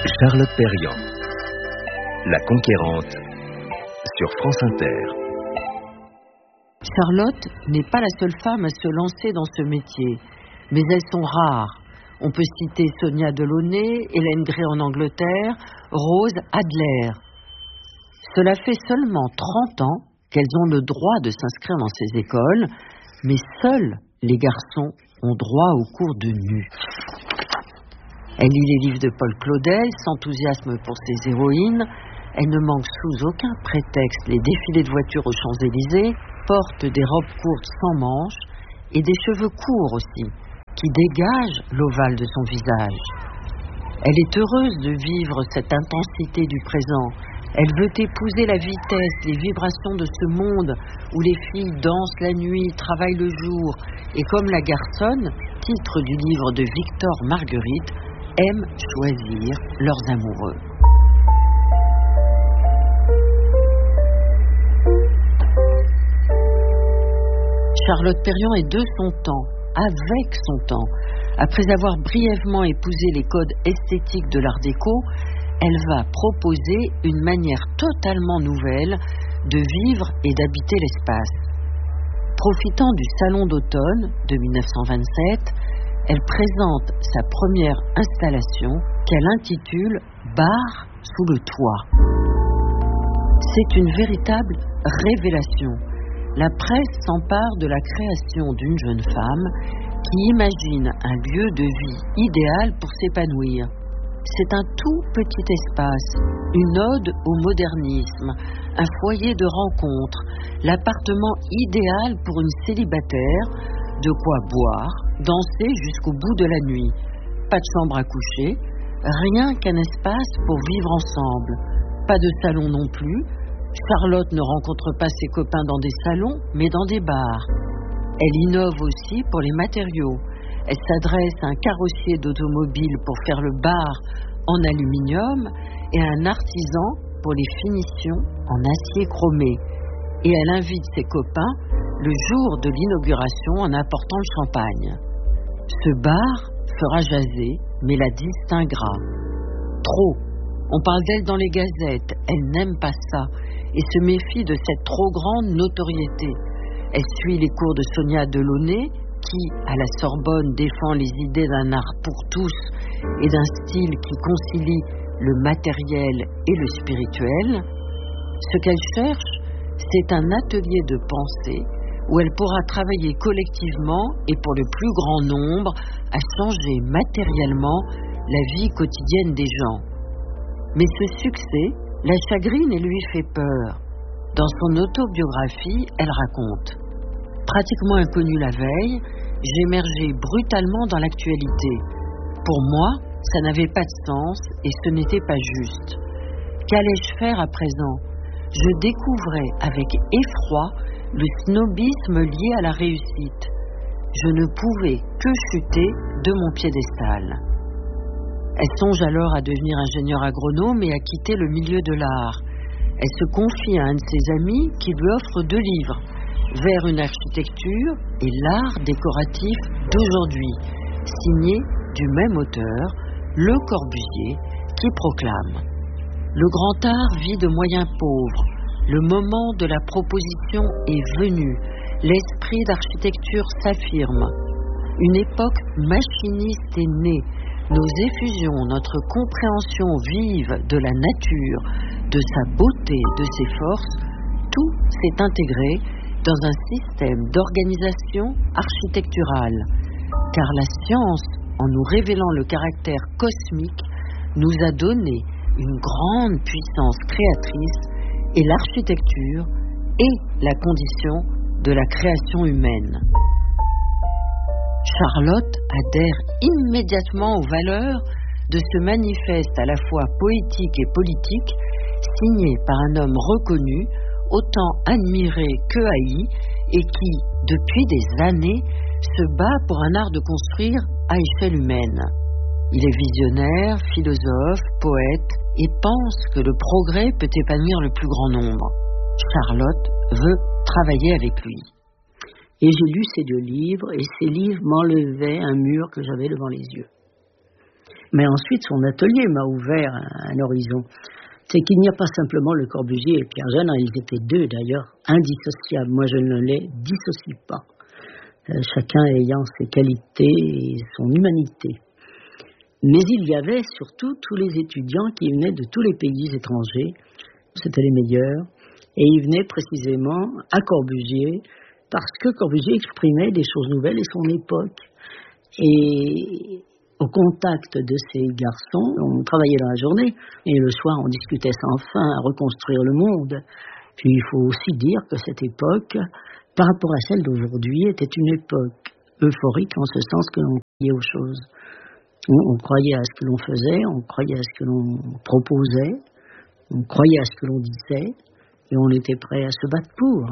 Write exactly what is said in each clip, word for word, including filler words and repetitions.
Charlotte Perriand, La Conquérante, sur France Inter. Charlotte n'est pas la seule femme à se lancer dans ce métier, mais elles sont rares. On peut citer Sonia Delaunay, Hélène Gray en Angleterre, Rose Adler. Cela fait seulement trente ans qu'elles ont le droit de s'inscrire dans ces écoles, mais seuls les garçons ont droit aux cours de nu. Elle lit les livres de Paul Claudel, s'enthousiasme pour ses héroïnes. Elle ne manque sous aucun prétexte les défilés de voitures aux Champs-Élysées, porte des robes courtes sans manches et des cheveux courts aussi, qui dégagent l'ovale de son visage. Elle est heureuse de vivre cette intensité du présent. Elle veut épouser la vitesse, les vibrations de ce monde où les filles dansent la nuit, travaillent le jour, et comme la garçonne, titre du livre de Victor Marguerite, aiment choisir leurs amoureux. Charlotte Perriand est de son temps, avec son temps. Après avoir brièvement épousé les codes esthétiques de l'art déco, elle va proposer une manière totalement nouvelle de vivre et d'habiter l'espace. Profitant du Salon d'automne de dix-neuf cent vingt-sept, elle présente sa première installation qu'elle intitule « Bar sous le toit ». C'est une véritable révélation. La presse s'empare de la création d'une jeune femme qui imagine un lieu de vie idéal pour s'épanouir. C'est un tout petit espace, une ode au modernisme, un foyer de rencontre, l'appartement idéal pour une célibataire, de quoi boire, danser jusqu'au bout de la nuit. Pas de chambre à coucher, rien qu'un espace pour vivre ensemble. Pas de salon non plus. Charlotte ne rencontre pas ses copains dans des salons, mais dans des bars. Elle innove aussi pour les matériaux. Elle s'adresse à un carrossier d'automobile pour faire le bar en aluminium et à un artisan pour les finitions en acier chromé. Et elle invite ses copains le jour de l'inauguration en apportant le champagne. Ce bar fera jaser, mais la distinguera. Trop. On parle d'elle dans les gazettes. Elle n'aime pas ça et se méfie de cette trop grande notoriété. Elle suit les cours de Sonia Delaunay, qui, à la Sorbonne, défend les idées d'un art pour tous et d'un style qui concilie le matériel et le spirituel. Ce qu'elle cherche, c'est un atelier de pensée où elle pourra travailler collectivement et pour le plus grand nombre à changer matériellement la vie quotidienne des gens. Mais ce succès la chagrine et lui fait peur. Dans son autobiographie, elle raconte: pratiquement inconnue la veille, j'émergeais brutalement dans l'actualité. Pour moi, ça n'avait pas de sens et ce n'était pas juste. Qu'allais-je faire à présent? Je découvrais avec effroi le snobisme lié à la réussite. Je ne pouvais que chuter de mon piédestal. Elle songe alors à devenir ingénieure agronome et à quitter le milieu de l'art. Elle se confie à un de ses amis qui lui offre deux livres, Vers une architecture et l'art décoratif d'aujourd'hui, signé du même auteur, Le Corbusier, qui proclame: le grand art vit de moyens pauvres. Le moment de la proposition est venu. L'esprit d'architecture s'affirme. Une époque machiniste est née. Nos effusions, notre compréhension vive de la nature, de sa beauté, de ses forces, tout s'est intégré dans un système d'organisation architecturale. Car la science, en nous révélant le caractère cosmique, nous a donné une grande puissance créatrice et l'architecture est la condition de la création humaine. Charlotte adhère immédiatement aux valeurs de ce manifeste à la fois poétique et politique, signé par un homme reconnu, autant admiré que haï, et qui, depuis des années, se bat pour un art de construire à échelle humaine. Il est visionnaire, philosophe, poète, et pense que le progrès peut épanouir le plus grand nombre. Charlotte veut travailler avec lui. Et j'ai lu ces deux livres, et ces livres m'enlevaient un mur que j'avais devant les yeux. Mais ensuite, son atelier m'a ouvert un, un horizon. C'est qu'il n'y a pas simplement Le Corbusier et Pierre Jeanrin, ils étaient deux d'ailleurs, indissociables. Moi, je ne les dissocie pas. Euh, chacun ayant ses qualités et son humanité. Mais il y avait surtout tous les étudiants qui venaient de tous les pays étrangers. C'était les meilleurs. Et ils venaient précisément à Corbusier parce que Corbusier exprimait des choses nouvelles et son époque. Et au contact de ces garçons, on travaillait dans la journée et le soir on discutait sans fin à reconstruire le monde. Puis il faut aussi dire que cette époque, par rapport à celle d'aujourd'hui, était une époque euphorique en ce sens que l'on croyait aux choses. On, on croyait à ce que l'on faisait, on croyait à ce que l'on proposait, on croyait à ce que l'on disait et on était prêt à se battre pour.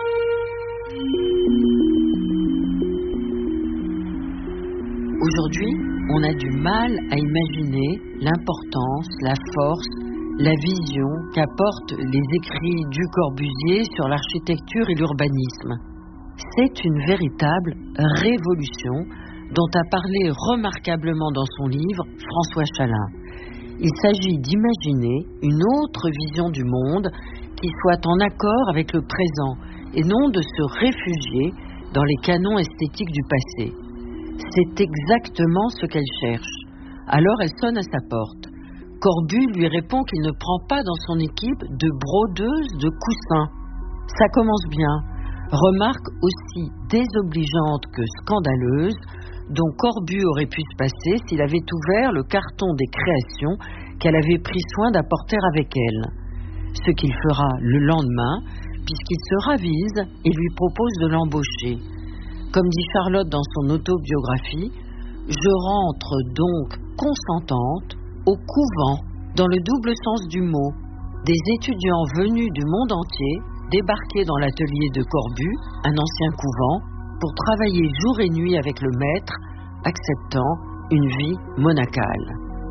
Aujourd'hui, on a du mal à imaginer l'importance, la force, la vision qu'apportent les écrits du Corbusier sur l'architecture et l'urbanisme. C'est une véritable révolution dont a parlé remarquablement dans son livre François Chalin. Il s'agit d'imaginer une autre vision du monde qui soit en accord avec le présent et non de se réfugier dans les canons esthétiques du passé. C'est exactement ce qu'elle cherche. Alors elle sonne à sa porte. Corbu lui répond qu'il ne prend pas dans son équipe de brodeuses de coussins. Ça commence bien. Remarque aussi désobligeante que scandaleuse, dont Corbu aurait pu se passer s'il avait ouvert le carton des créations qu'elle avait pris soin d'apporter avec elle. Ce qu'il fera le lendemain, puisqu'il se ravise et lui propose de l'embaucher. Comme dit Charlotte dans son autobiographie, « Je rentre donc consentante au couvent, dans le double sens du mot, des étudiants venus du monde entier, débarqués dans l'atelier de Corbu, un ancien couvent, pour travailler jour et nuit avec le maître, acceptant une vie monacale. »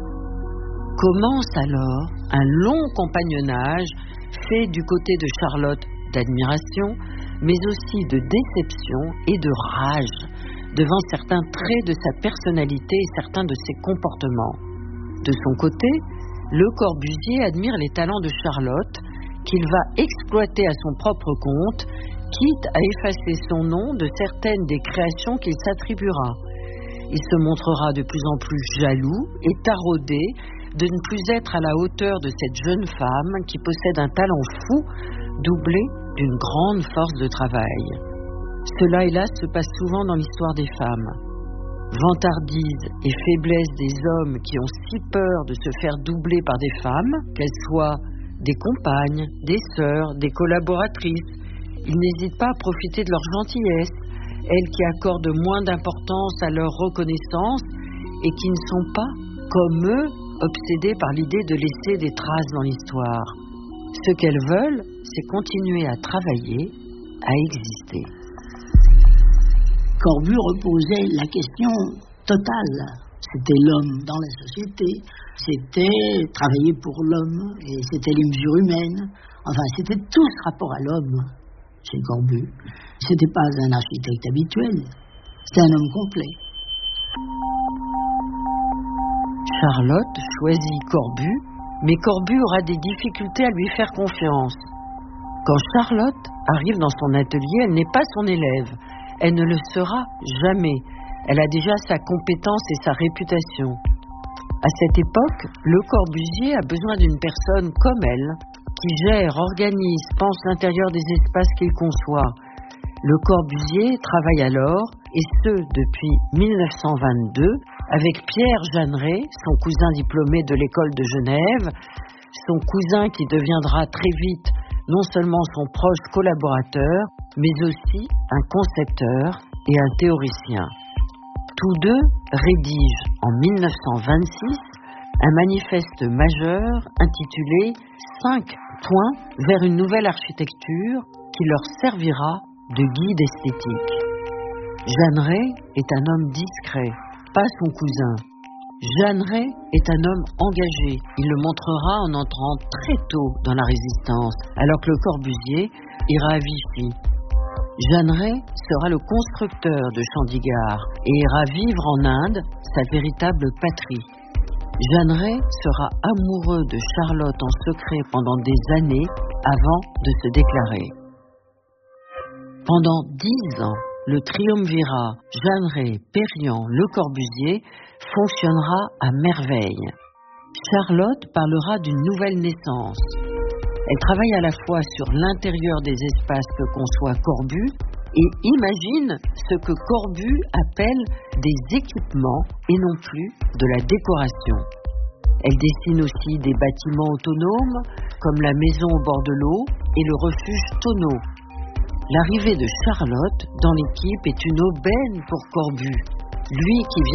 Commence alors un long compagnonnage fait du côté de Charlotte d'admiration, mais aussi de déception et de rage devant certains traits de sa personnalité et certains de ses comportements. De son côté, Le Corbusier admire les talents de Charlotte, qu'il va exploiter à son propre compte, quitte à effacer son nom de certaines des créations qu'il s'attribuera. Il se montrera de plus en plus jaloux et taraudé de ne plus être à la hauteur de cette jeune femme qui possède un talent fou, doublé d'une grande force de travail. Cela, hélas, se passe souvent dans l'histoire des femmes. Vantardise et faiblesse des hommes qui ont si peur de se faire doubler par des femmes, qu'elles soient des compagnes, des sœurs, des collaboratrices. Ils n'hésitent pas à profiter de leur gentillesse, elles qui accordent moins d'importance à leur reconnaissance et qui ne sont pas, comme eux, obsédées par l'idée de laisser des traces dans l'histoire. Ce qu'elles veulent, c'est continuer à travailler, à exister. Corbu reposait la question totale. C'était l'homme dans la société, c'était travailler pour l'homme, et c'était les mesures humaines. Enfin, c'était tout ce rapport à l'homme chez Corbu. C'était pas un architecte habituel, c'était un homme complet. Charlotte choisit Corbu, mais Corbu aura des difficultés à lui faire confiance. Quand Charlotte arrive dans son atelier, elle n'est pas son élève. Elle ne le sera jamais. Elle a déjà sa compétence et sa réputation. À cette époque, Le Corbusier a besoin d'une personne comme elle, qui gère, organise, pense l'intérieur des espaces qu'il conçoit. Le Corbusier travaille alors, et ce depuis mille neuf cent vingt-deux, avec Pierre Jeanneret, son cousin diplômé de l'école de Genève, son cousin qui deviendra très vite non seulement son proche collaborateur, mais aussi un concepteur et un théoricien. Tous deux rédigent en mille neuf cent vingt-six un manifeste majeur intitulé « Cinq points vers une nouvelle architecture » qui leur servira de guide esthétique. Jeanneret est un homme discret, pas son cousin. Jeanneret est un homme engagé. Il le montrera en entrant très tôt dans la résistance, alors que Le Corbusier ira à Vichy. Jeanneret sera le constructeur de Chandigarh et ira vivre en Inde, sa véritable patrie. Jeanneret sera amoureux de Charlotte en secret pendant des années avant de se déclarer. Pendant dix ans, le triumvirat Jeanneret-Perriand-Le Corbusier fonctionnera à merveille. Charlotte parlera d'une nouvelle naissance. Elle travaille à la fois sur l'intérieur des espaces que conçoit Corbu et imagine ce que Corbu appelle des équipements et non plus de la décoration. Elle dessine aussi des bâtiments autonomes comme la maison au bord de l'eau et le refuge Tonneau. L'arrivée de Charlotte dans l'équipe est une aubaine pour Corbu, lui qui vient